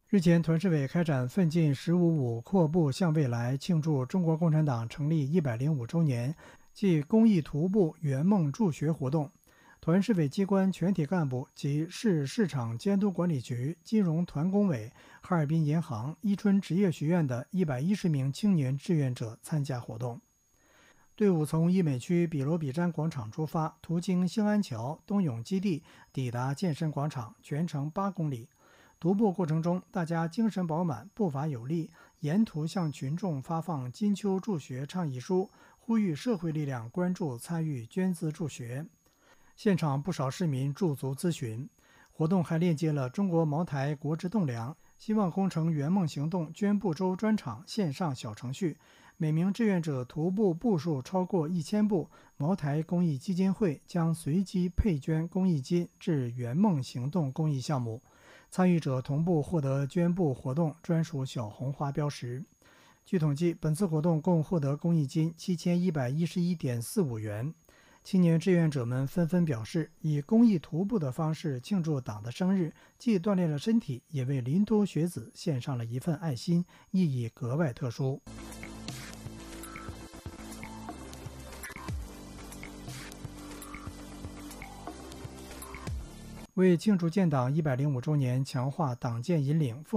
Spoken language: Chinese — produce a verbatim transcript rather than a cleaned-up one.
日前，团市委开展“奋进十五五”阔步向未来，庆祝中国共产党成立一百零五周年暨公益徒步圆梦助学活动。团市委机关全体干部及市市场监督管理局、金融团工委、哈尔滨银行、伊春职业学院的一百一十名青年志愿者参加活动。队伍从伊美区比罗比詹广场出发，途经兴安桥、东涌基地，抵达健身广场，全程八公里。徒步过程中，大家精神饱满，步伐有力，沿途向群众发放金秋助学倡议书，呼吁社会力量关注参与捐资助学。现场不少市民驻足咨询。活动还链接了中国茅台国之栋梁、希望工程圆梦行动捐步周专场线上小程序，每名志愿者徒步步数超过一千步，茅台公益基金会将随机配捐公益金至圆梦行动公益项目。参与者同步获得捐步活动专属小红花标识。据统计，本次活动共获得公益金七千一百一十一点四五元。青年志愿者们纷纷表示，以公益徒步的方式庆祝党的生日，既锻炼了身体，也为林都学子献上了一份爱心，意义格外特殊。为庆祝建党一百零五周年，强化党建引领